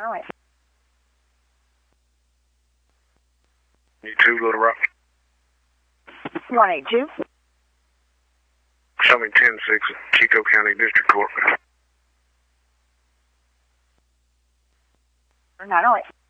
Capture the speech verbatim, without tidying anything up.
All right. You two, Little Rock. one eight two. Show me ten six, Chico County District Court. nine oh eight.